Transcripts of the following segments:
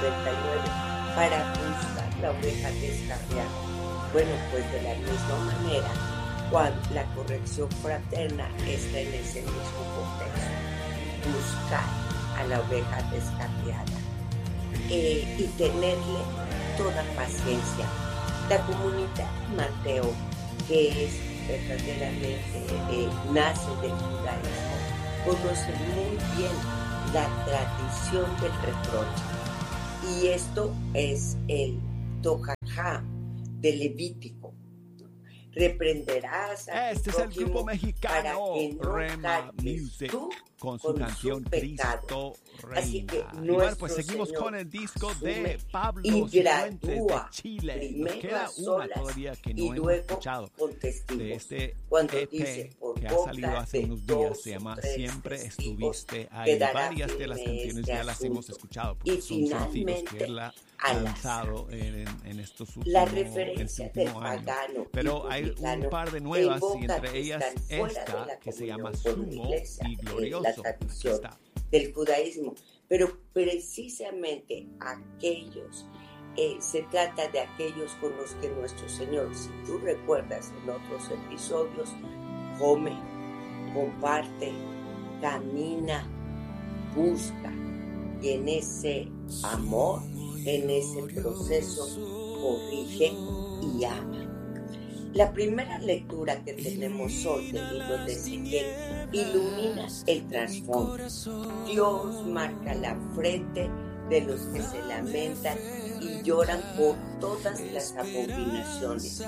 99 para buscar la oveja descarriada. Bueno, pues de la misma manera, cuando la corrección fraterna está en ese mismo contexto, buscar a la oveja descarriada y tenerle toda paciencia. La comunidad Mateo, que es verdaderamente nace del judaísmo, conoce muy bien la tradición del reproche. Y esto es el Tojajá de Levítico. Reprenderás a tu Este es el grupo prójimo para mexicano que no Rema cargues Music tú con su con canción su pecado. Cristo Así que Reina. Y bueno, nuestro pues seguimos Señor con el disco asume de Pablo y Cifuentes de gradúa Chile. Nos primero queda a una solas todavía que y no hemos luego escuchado con de testigos. este Cuando dice EP por que ha salido boca hace de unos días. Se 2 o llama 3 Siempre testigos Estuviste Ahí. quedará Varias de las firme canciones este ya las hemos asunto. escuchado Y porque son sencillos que él finalmente ha al lanzado azar. en La este referencia del último año. pagano y Pero hay un publicano par de nuevas y evoca entre que ellas están fuera de esta la que se llama comunión con la Sumo iglesia, y la Glorioso. Aquí tradición está. del judaísmo, pero precisamente aquellos, se trata de aquellos con los que nuestro Señor, si tú recuerdas en otros episodios, come, comparte, camina, busca, y en ese amor, en ese proceso, corrige y ama. La primera lectura que tenemos hoy del libro de Ezequiel ilumina el trasfondo. Dios marca la frente de los que se lamentan y lloran por todas las abominaciones.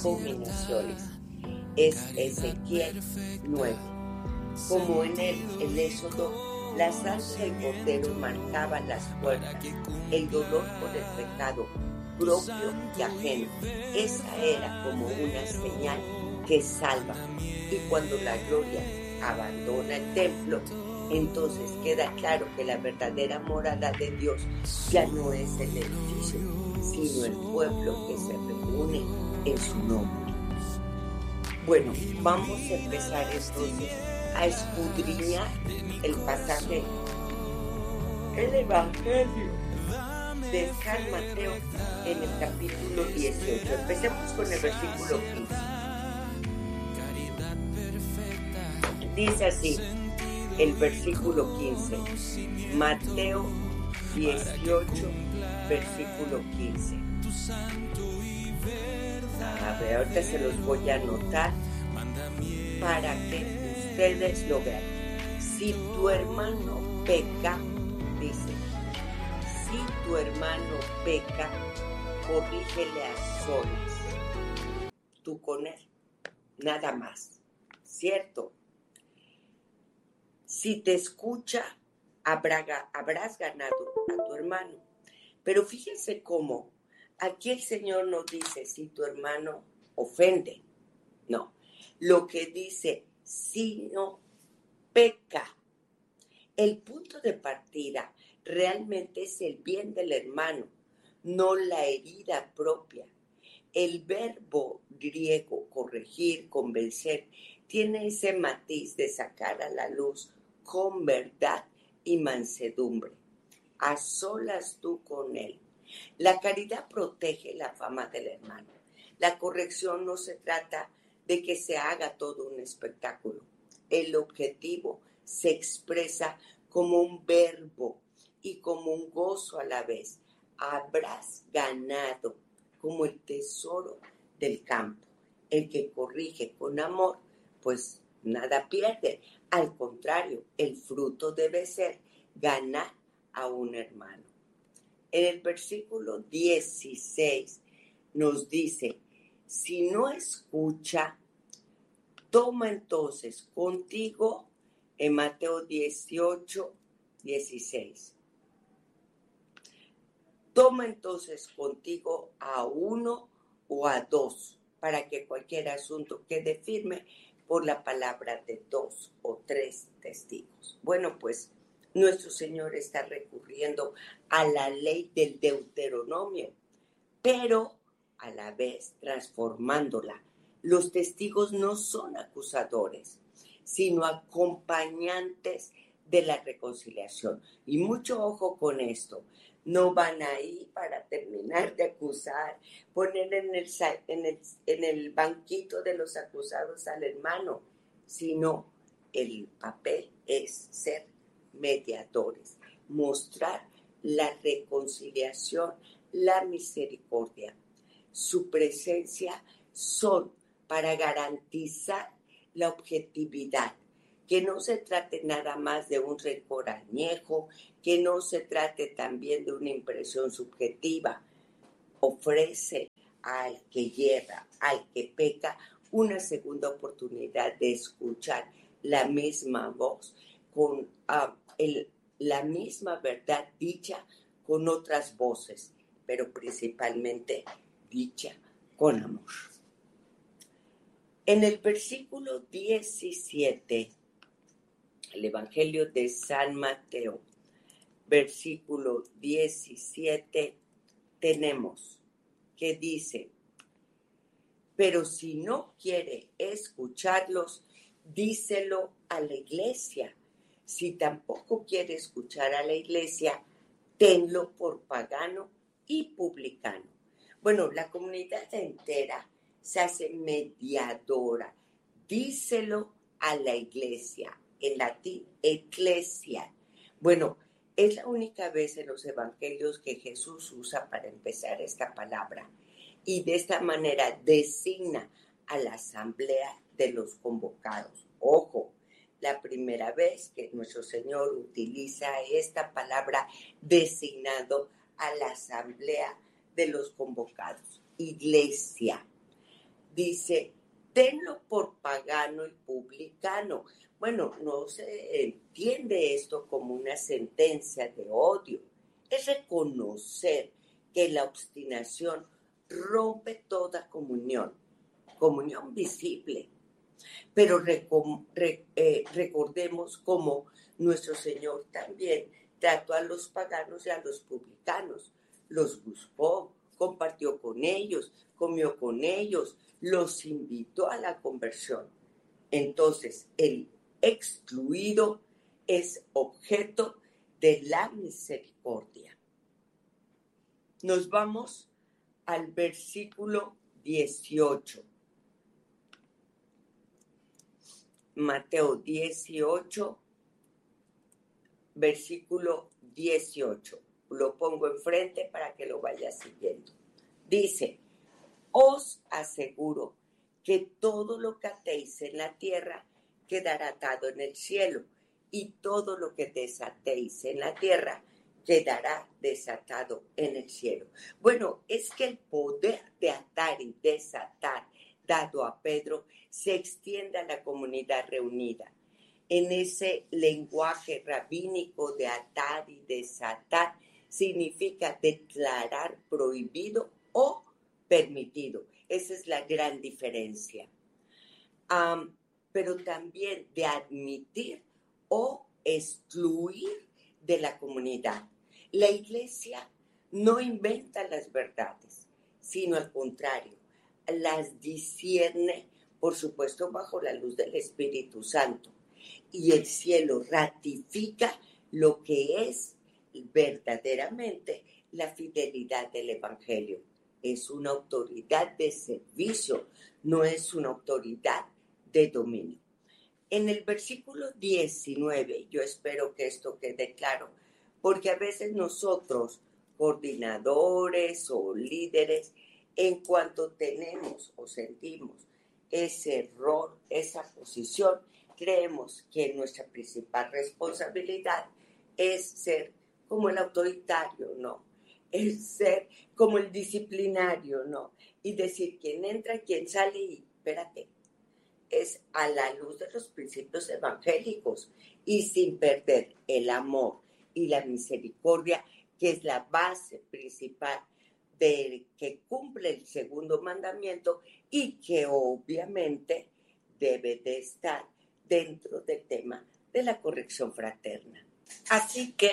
Es Ezequiel 9. Como en el Éxodo, la sangre del cordero marcaba las puertas, el dolor por el pecado propio y ajeno. Esa era como una señal que salva. Y cuando la gloria abandona el templo, entonces queda claro que la verdadera morada de Dios ya no es el edificio, sino el pueblo que se reúne en su nombre. Bueno, vamos a empezar entonces a escudriñar el pasaje, el Evangelio de San Mateo en el capítulo 18. Empecemos con el versículo 15. Dice así el versículo 15. Mateo 18, versículo 15. A ver, ahorita se los voy a anotar para que ustedes lo vean. Si tu hermano peca, dice, si tu hermano peca, corrígele a solas. Tú con él, nada más, ¿cierto? Si te escucha, habrás ganado a tu hermano. Pero fíjense cómo aquí el Señor no dice si tu hermano ofende. No, lo que dice, si no peca. El punto de partida realmente es el bien del hermano, no la herida propia. El verbo griego corregir, convencer, tiene ese matiz de sacar a la luz con verdad y mansedumbre. A solas tú con él. La caridad protege la fama del hermano. La corrección no se trata de que se haga todo un espectáculo. El objetivo se expresa como un verbo y como un gozo a la vez. Habrás ganado como el tesoro del campo. El que corrige con amor, pues nada pierde. Al contrario, el fruto debe ser ganar a un hermano. En el versículo 16 nos dice, si no escucha, toma entonces contigo, en Mateo 18, 16. Toma entonces contigo a uno o a dos, para que cualquier asunto quede firme por la palabra de 2 o 3 testigos. Bueno, pues nuestro Señor está recurriendo a la ley del Deuteronomio, pero a la vez transformándola. Los testigos no son acusadores, sino acompañantes de la reconciliación. Y mucho ojo con esto, No van ahí para terminar de acusar, poner en el banquito de los acusados al hermano, sino el papel es ser mediadores, mostrar la reconciliación, la misericordia. Su presencia son para garantizar la objetividad, que no se trate nada más de un rencor añejo, que no se trate también de una impresión subjetiva. Ofrece al que yerra, al que peca, una segunda oportunidad de escuchar la misma voz, con la misma verdad dicha con otras voces, pero principalmente dicha con amor. En el versículo 17, el Evangelio de San Mateo, versículo 17, tenemos que dice: pero si no quiere escucharlos, díselo a la iglesia. Si tampoco quiere escuchar a la iglesia, tenlo por pagano y publicano. Bueno, la comunidad entera se hace mediadora. Díselo a la iglesia, en latín, ecclesia. Bueno, es la única vez en los evangelios que Jesús usa para empezar esta palabra. Y de esta manera designa a la asamblea de los convocados. Ojo, la primera vez que nuestro Señor utiliza esta palabra designando a la asamblea de los convocados. Iglesia. Dice, tenlo por pagano y publicano. Bueno, no se entiende esto como una sentencia de odio. Es reconocer que la obstinación rompe toda comunión visible. Pero recordemos cómo nuestro Señor también trató a los paganos y a los publicanos. Los buscó, compartió con ellos, comió con ellos, los invitó a la conversión. Entonces, el excluido es objeto de la misericordia. Nos vamos al versículo 18. Mateo 18, versículo 18. Lo pongo enfrente para que lo vaya siguiendo. Dice, os aseguro que todo lo que atéis en la tierra quedará atado en el cielo, y todo lo que desatéis en la tierra quedará desatado en el cielo. Bueno, es que el poder de atar y desatar dado a Pedro se extiende a la comunidad reunida. En ese lenguaje rabínico de atar y desatar significa declarar prohibido o permitido. Esa es la gran diferencia. Pero también de admitir o excluir de la comunidad. La iglesia no inventa las verdades, sino al contrario, las discierne, por supuesto, bajo la luz del Espíritu Santo. Y el cielo ratifica lo que es verdaderamente la fidelidad del Evangelio. Es una autoridad de servicio, no es una autoridad de dominio. En el versículo 19, yo espero que esto quede claro, porque a veces nosotros, coordinadores o líderes, en cuanto tenemos o sentimos ese error, esa posición, creemos que nuestra principal responsabilidad es ser como el autoritario, ¿no? Es ser como el disciplinario, ¿no? Y decir quién entra, quién sale y espérate. Es a la luz de los principios evangélicos y sin perder el amor y la misericordia, que es la base principal de que cumple el segundo mandamiento y que obviamente debe de estar dentro del tema de la corrección fraterna. Así que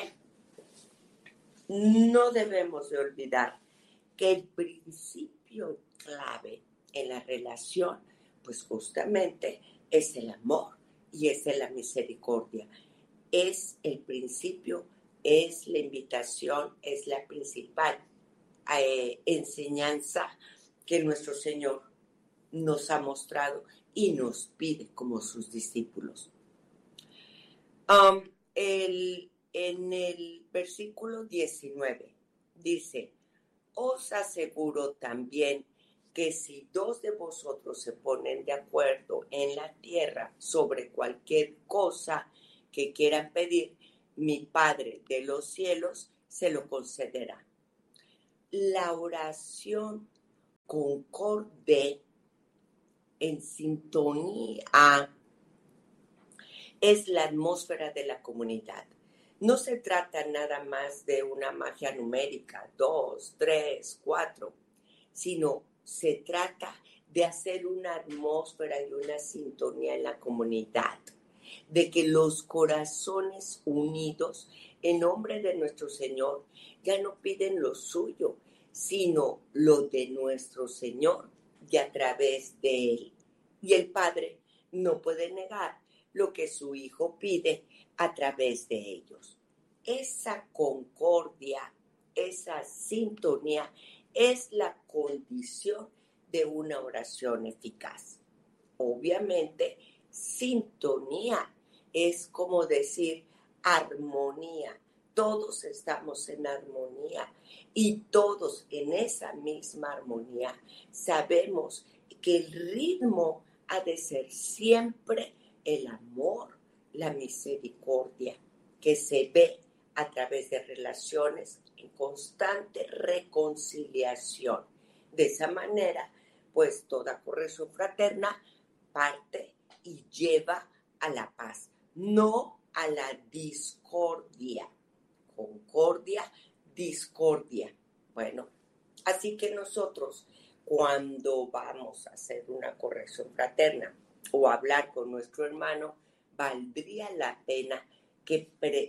no debemos de olvidar que el principio clave en la relación, pues justamente es el amor y es la misericordia. Es el principio es la invitación, es la principal enseñanza que nuestro Señor nos ha mostrado y nos pide como sus discípulos. En el versículo 19 dice, os aseguro también que si dos de vosotros se ponen de acuerdo en la tierra sobre cualquier cosa que quieran pedir, mi Padre de los cielos se lo concederá. La oración concorde, en sintonía, es la atmósfera de la comunidad. No se trata nada más de una magia numérica, 2, 3, 4, sino se trata de hacer una atmósfera y una sintonía en la comunidad, de que los corazones unidos en nombre de nuestro Señor ya no piden lo suyo, sino lo de nuestro Señor y a través de Él. Y el Padre no puede negar lo que su Hijo pide a través de ellos. Esa concordia, esa sintonía es la condición de una oración eficaz. Obviamente, sintonía es como decir armonía. Todos estamos en armonía y todos en esa misma armonía sabemos que el ritmo ha de ser siempre el amor, la misericordia, que se ve a través de relaciones en constante reconciliación. De esa manera, pues toda corrección fraterna parte y lleva a la paz, no a la discordia. Concordia, discordia. Bueno, así que nosotros, cuando vamos a hacer una corrección fraterna o hablar con nuestro hermano, valdría la pena que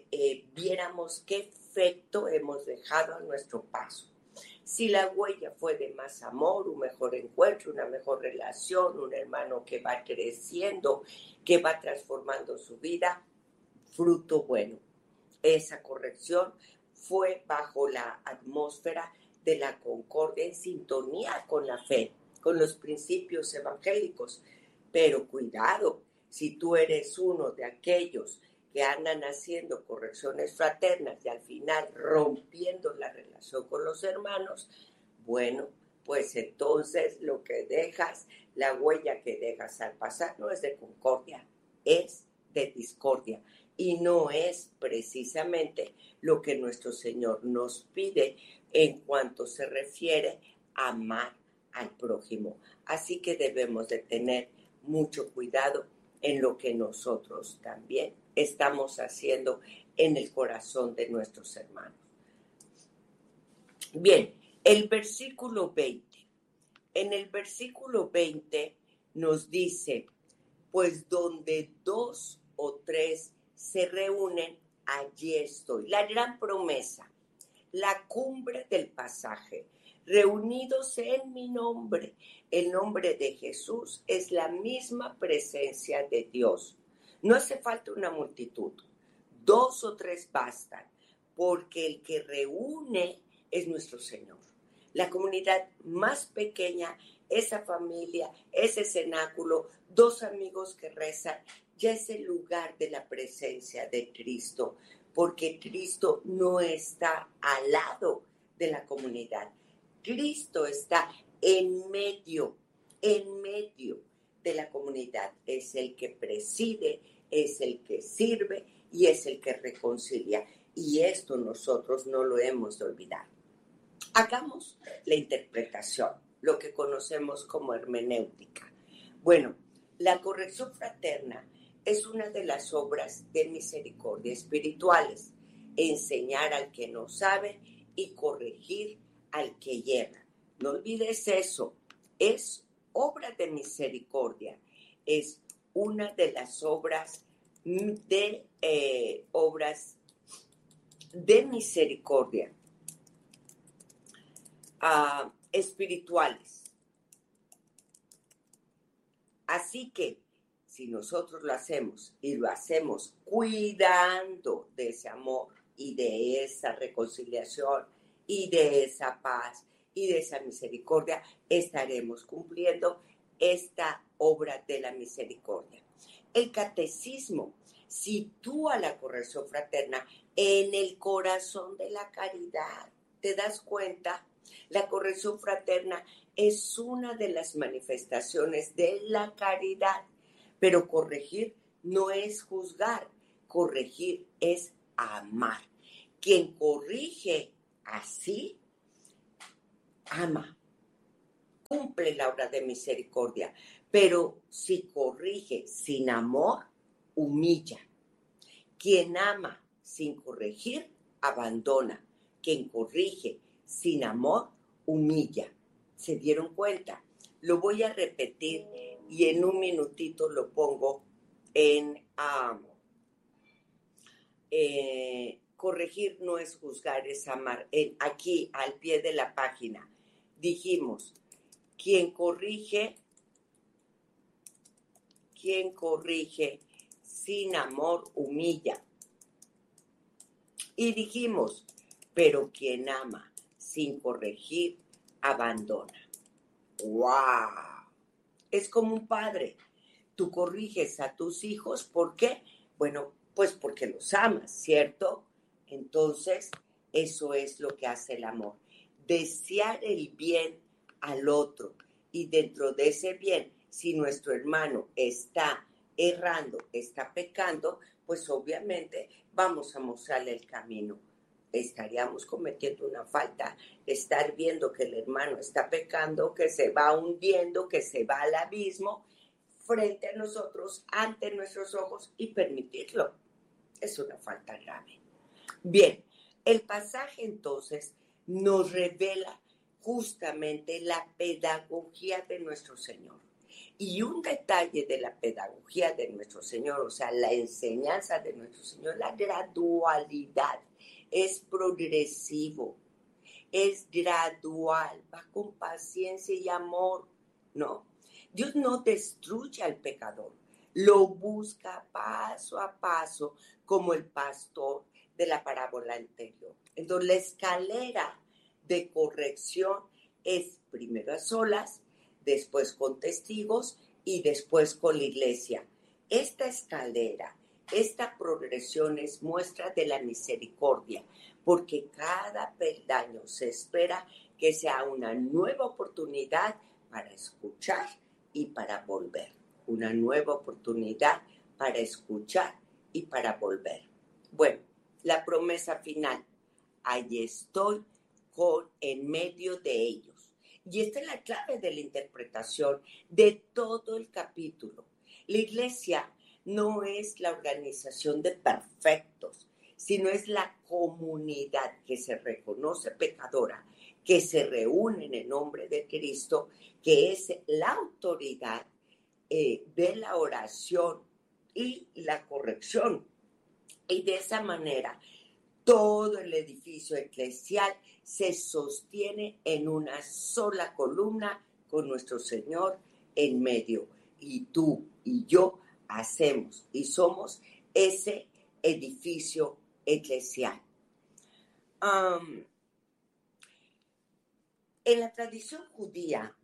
viéramos qué efecto hemos dejado a nuestro paso. Si la huella fue de más amor, un mejor encuentro, una mejor relación, un hermano que va creciendo, que va transformando su vida, fruto bueno. Esa corrección fue bajo la atmósfera de la concordia en sintonía con la fe, con los principios evangélicos. Pero cuidado, si tú eres uno de aquellos que andan haciendo correcciones fraternas y al final rompiendo la relación con los hermanos, bueno, pues entonces lo que dejas, la huella que dejas al pasar no es de concordia, es de discordia. Y no es precisamente lo que nuestro Señor nos pide en cuanto se refiere a amar al prójimo. Así que debemos de tener mucho cuidado en lo que nosotros también estamos haciendo en el corazón de nuestros hermanos. Bien, el versículo 20. En el versículo 20 nos dice, pues donde 2 o 3 se reúnen, allí estoy. La gran promesa, la cumbre del pasaje, reunidos en mi nombre. El nombre de Jesús es la misma presencia de Dios. No hace falta una multitud, 2 o 3 bastan, porque el que reúne es nuestro Señor. La comunidad más pequeña, esa familia, ese cenáculo, 2 amigos que rezan, ya es el lugar de la presencia de Cristo, porque Cristo no está al lado de la comunidad. Cristo está en medio de la comunidad. Es el que preside, es el que sirve y es el que reconcilia. Y esto nosotros no lo hemos de olvidar. Hagamos la interpretación, lo que conocemos como hermenéutica. Bueno, la corrección fraterna es una de las obras de misericordia espirituales. Enseñar al que no sabe y corregir al que yerra. No olvides eso. Es obra de misericordia. Es una de las obras de misericordia espirituales. Así que si nosotros lo hacemos y lo hacemos cuidando de ese amor, y de esa reconciliación y de esa paz y de esa misericordia estaremos cumpliendo esta obra de la misericordia. El catecismo sitúa la corrección fraterna en el corazón de la caridad. ¿Te das cuenta? La corrección fraterna es una de las manifestaciones de la caridad, pero corregir no es juzgar, corregir es amar. Quien corrige así, ama, cumple la obra de misericordia, pero si corrige sin amor, humilla. Quien ama sin corregir, abandona. Quien corrige sin amor, humilla. ¿Se dieron cuenta? Lo voy a repetir y en un minutito lo pongo en... corregir no es juzgar, es amar. Aquí, al pie de la página, dijimos, quien corrige sin amor humilla. Y dijimos, pero quien ama sin corregir abandona. ¡Wow! Es como un padre. Tú corriges a tus hijos, ¿por qué? Bueno, pues porque los amas, ¿cierto? Entonces, eso es lo que hace el amor. Desear el bien al otro. Y dentro de ese bien, si nuestro hermano está errando, está pecando, pues obviamente vamos a mostrarle el camino. Estaríamos cometiendo una falta, estar viendo que el hermano está pecando, que se va hundiendo, que se va al abismo, frente a nosotros, ante nuestros ojos, y permitirlo. Es una falta grave. Bien, el pasaje entonces nos revela justamente la pedagogía de nuestro Señor. Y un detalle de la pedagogía de nuestro Señor, o sea, la enseñanza de nuestro Señor, la gradualidad, es progresivo, es gradual, va con paciencia y amor, ¿no? Dios no destruye al pecador, lo busca paso a paso como el pastor de la parábola anterior. Entonces, la escalera de corrección es primero a solas, después con testigos y después con la iglesia. Esta escalera, esta progresión es muestra de la misericordia, porque cada peldaño se espera que sea una nueva oportunidad para escuchar y para volver. Una nueva oportunidad para escuchar y para volver. Bueno, la promesa final. Allí estoy en medio de ellos. Y esta es la clave de la interpretación de todo el capítulo. La iglesia no es la organización de perfectos, sino es la comunidad que se reconoce pecadora, que se reúne en el nombre de Cristo, que es la autoridad de la oración y la corrección. Y de esa manera, todo el edificio eclesial se sostiene en una sola columna con nuestro Señor en medio. Y tú y yo hacemos y somos ese edificio eclesial. En la tradición judía,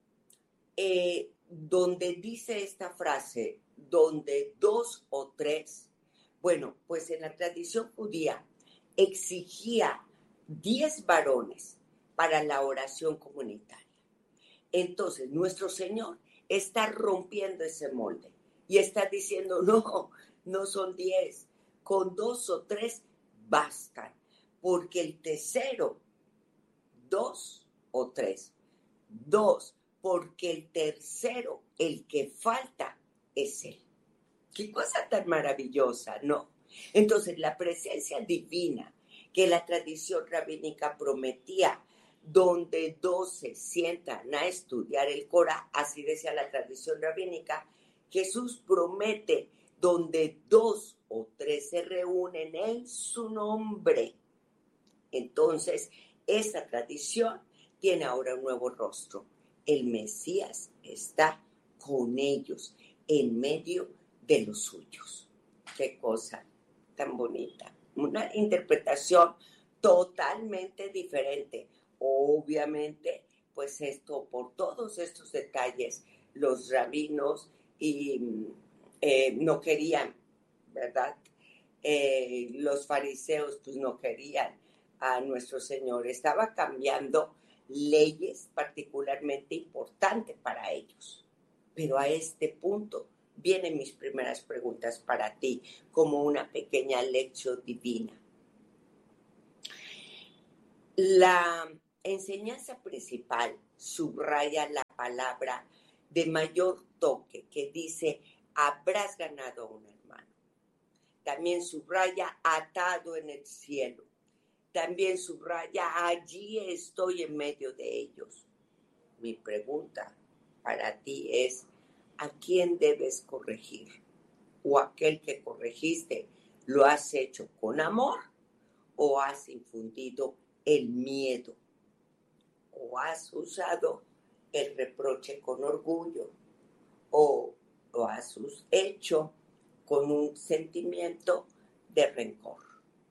donde dice esta frase, donde 2 o 3, bueno, pues en la tradición judía exigía 10 varones para la oración comunitaria. Entonces, nuestro Señor está rompiendo ese molde y está diciendo, no son 10, con 2 o 3 bastan, porque el tercero, 2 o 3, 2, porque el tercero, el que falta, es Él. Qué cosa tan maravillosa, ¿no? Entonces, la presencia divina que la tradición rabínica prometía, donde 12 sientan a estudiar el Corán, así decía la tradición rabínica, Jesús promete donde 2 o 3 se reúnen en su nombre. Entonces, esa tradición tiene ahora un nuevo rostro. El Mesías está con ellos, en medio de los suyos. Qué cosa tan bonita. una interpretación totalmente diferente. Obviamente, pues esto, por todos estos detalles, los rabinos no querían, ¿verdad? Los fariseos pues no querían a nuestro Señor. Estaba cambiando leyes particularmente importantes para ellos. Pero a este punto vienen mis primeras preguntas para ti, como una pequeña lección divina. La enseñanza principal subraya la palabra de mayor toque que dice, habrás ganado a un hermano. También subraya atado en el cielo. También subraya allí estoy en medio de ellos. Mi pregunta para ti es, ¿a quién debes corregir? ¿O aquel que corregiste lo has hecho con amor? ¿O has infundido el miedo? ¿O has usado el reproche con orgullo? ¿O lo has hecho con un sentimiento de rencor?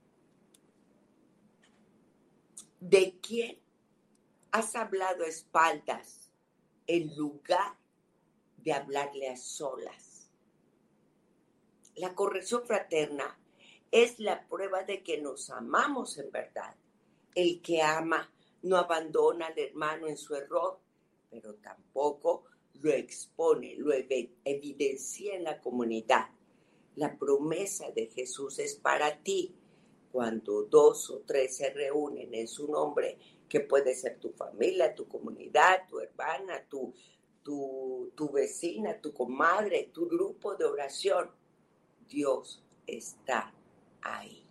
¿De quién has hablado a espaldas en lugar de hablarle a solas? La corrección fraterna es la prueba de que nos amamos en verdad. El que ama no abandona al hermano en su error, pero tampoco lo expone, lo evidencia en la comunidad. La promesa de Jesús es para ti. Cuando 2 o 3 se reúnen en su nombre, que puede ser tu familia, tu comunidad, tu hermana, tu vecina, tu comadre, tu grupo de oración, Dios está ahí.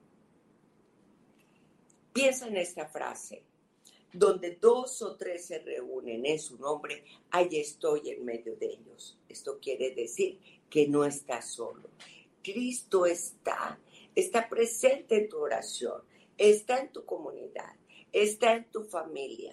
Piensa en esta frase, donde 2 o 3 se reúnen en su nombre, ahí estoy en medio de ellos. Esto quiere decir que no estás solo. Cristo está presente en tu oración, está en tu comunidad, está en tu familia.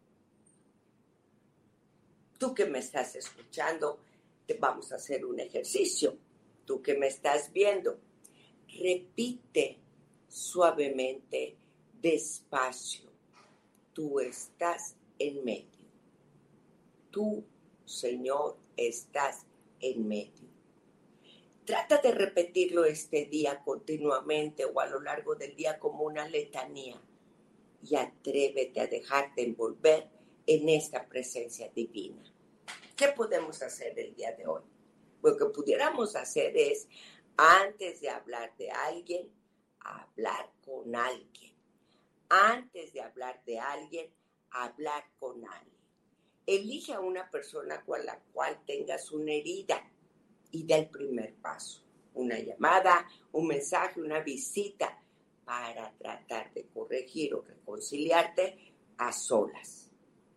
Tú que me estás escuchando, vamos a hacer un ejercicio. Tú que me estás viendo, repite suavemente, despacio. Tú estás en medio. Tú, Señor, estás en medio. Trata de repetirlo este día continuamente o a lo largo del día como una letanía y atrévete a dejarte envolver en esta presencia divina. ¿Qué podemos hacer el día de hoy? Lo que pudiéramos hacer es, antes de hablar de alguien, hablar con alguien. Antes de hablar de alguien, hablar con alguien. Elige a una persona con la cual tengas una herida y da el primer paso. Una llamada, un mensaje, una visita para tratar de corregir o reconciliarte a solas.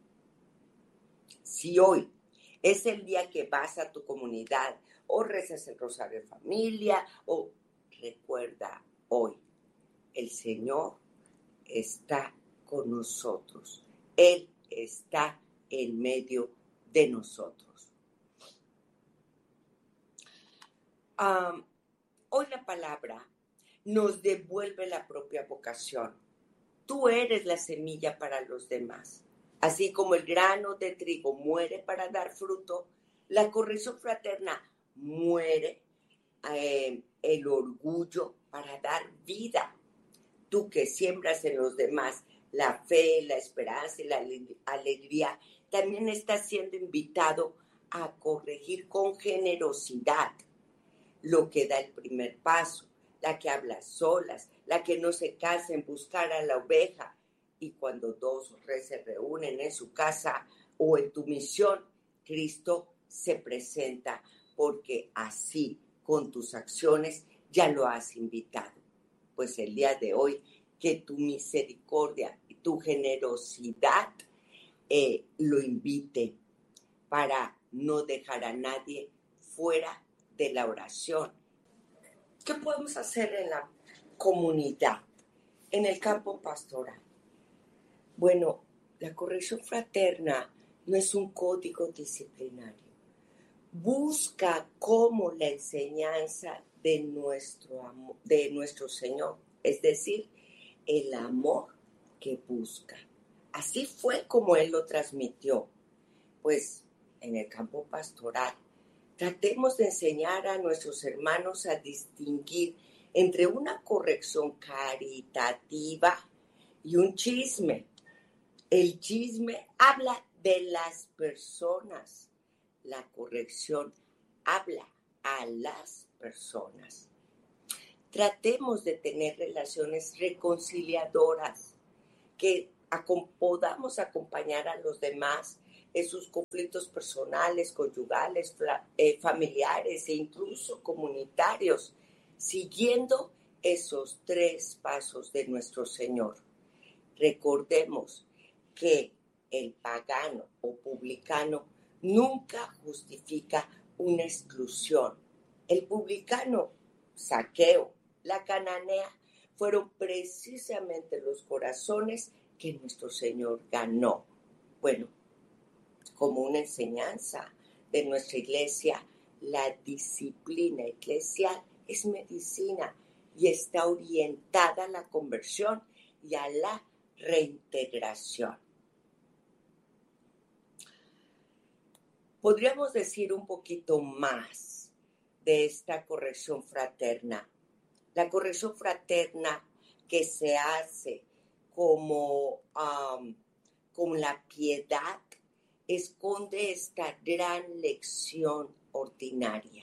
Si hoy es el día que vas a tu comunidad o rezas el rosario de familia o recuerda hoy, el Señor está con nosotros. Él está en medio de nosotros. Hoy la palabra nos devuelve la propia vocación. Tú eres la semilla para los demás. Así como el grano de trigo muere para dar fruto, la corrección fraterna muere el orgullo para dar vida. Tú que siembras en los demás la fe, la esperanza y la alegría, también estás siendo invitado a corregir con generosidad lo que da el primer paso, la que habla solas, la que no se cansa en buscar a la oveja. Y cuando 2 o 3 se reúnen en su casa o en tu misión, Cristo se presenta porque así, con tus acciones, ya lo has invitado. Pues el día de hoy, que tu misericordia y tu generosidad lo invite para no dejar a nadie fuera de la oración. ¿Qué podemos hacer en la comunidad, en el campo pastoral? Bueno, la corrección fraterna no es un código disciplinario. Busca cómo la enseñanza de nuestro Señor, es decir, el amor que busca. Así fue como Él lo transmitió. Pues en el campo pastoral, tratemos de enseñar a nuestros hermanos a distinguir entre una corrección caritativa y un chisme. El chisme habla de las personas. La corrección habla a las personas. Tratemos de tener relaciones reconciliadoras, que podamos acompañar a los demás en sus conflictos personales, conyugales, familiares e incluso comunitarios, siguiendo esos 3 pasos de nuestro Señor. Recordemos que el pagano o publicano nunca justifica una exclusión. El publicano, Zaqueo, la cananea, fueron precisamente los corazones que nuestro Señor ganó. Bueno, como una enseñanza de nuestra iglesia, la disciplina eclesial es medicina y está orientada a la conversión y a la reintegración. Podríamos decir un poquito más de esta corrección fraterna. La corrección fraterna que se hace como la piedad esconde esta gran lección ordinaria.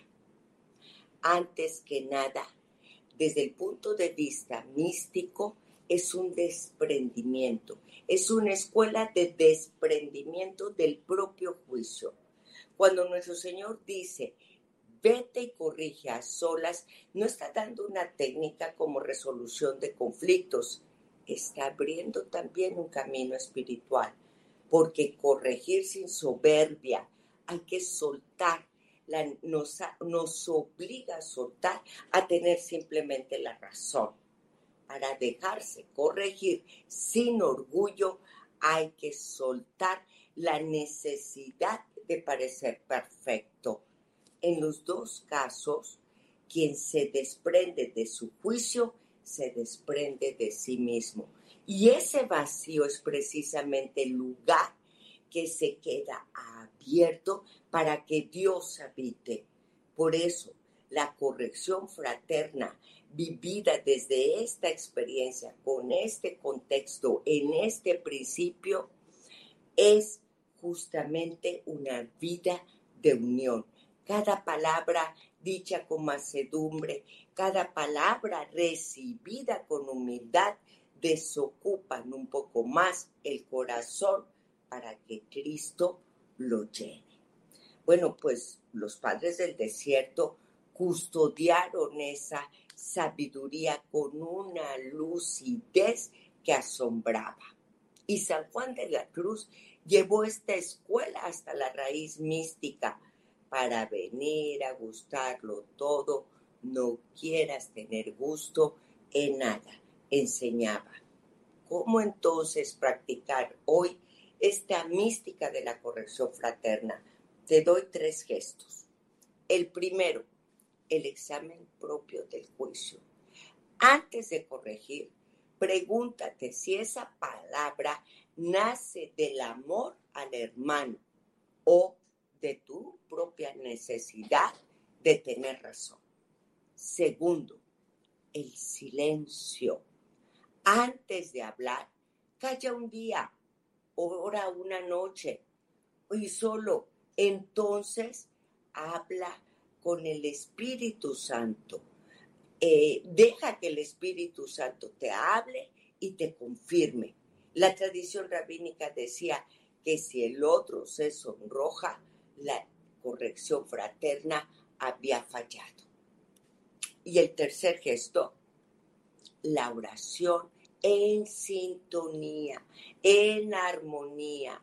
Antes que nada, desde el punto de vista místico, es un desprendimiento, es una escuela de desprendimiento del propio juicio. Cuando nuestro Señor dice, vete y corrige a solas, no está dando una técnica como resolución de conflictos, está abriendo también un camino espiritual, porque corregir sin soberbia, hay que soltar, nos obliga a soltar, a tener simplemente la razón. Para dejarse corregir sin orgullo, hay que soltar la necesidad de parecer perfecto. En los 2 casos, quien se desprende de su juicio, se desprende de sí mismo. Y ese vacío es precisamente el lugar que se queda abierto para que Dios habite. Por eso, la corrección fraterna vivida desde esta experiencia, con este contexto, en este principio, es justamente una vida de unión. Cada palabra dicha con mansedumbre, cada palabra recibida con humildad, desocupan un poco más el corazón para que Cristo lo llene. Bueno, pues los padres del desierto custodiaron esa sabiduría con una lucidez que asombraba. Y San Juan de la Cruz llevó esta escuela hasta la raíz mística. Para venir a gustarlo todo, no quieras tener gusto en nada, enseñaba. ¿Cómo entonces practicar hoy esta mística de la corrección fraterna? Te doy 3 gestos. El primero, el examen propio del juicio. Antes de corregir, pregúntate si esa palabra nace del amor al hermano o de tu propia necesidad de tener razón. Segundo, el silencio. Antes de hablar, calla un día, ora una noche y solo entonces habla con el Espíritu Santo. Deja que el Espíritu Santo te hable y te confirme. La tradición rabínica decía que si el otro se sonroja, la corrección fraterna había fallado. Y el tercer gesto, la oración en sintonía, en armonía,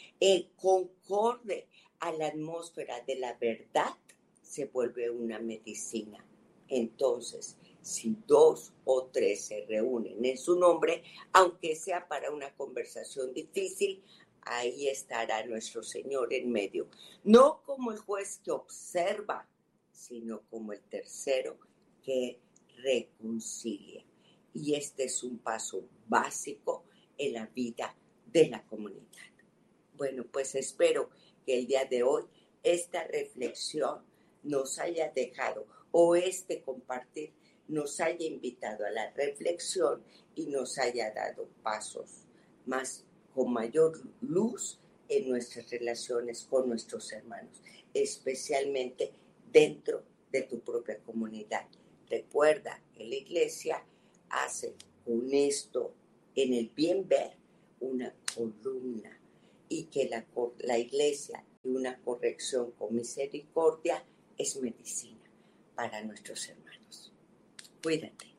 concorde a la atmósfera de la verdad, se vuelve una medicina. Entonces, si 2 o 3 se reúnen en su nombre, aunque sea para una conversación difícil, ahí estará nuestro Señor en medio. No como el juez que observa, sino como el tercero que reconcilia. Y este es un paso básico en la vida de la comunidad. Bueno, pues espero que el día de hoy esta reflexión nos haya dejado, o este compartir nos haya invitado a la reflexión y nos haya dado pasos más con mayor luz en nuestras relaciones con nuestros hermanos, especialmente dentro de tu propia comunidad. Recuerda que la iglesia hace con esto, en el bien ver, una columna, y que la iglesia y una corrección con misericordia es medicina para nuestros hermanos. Cuídate.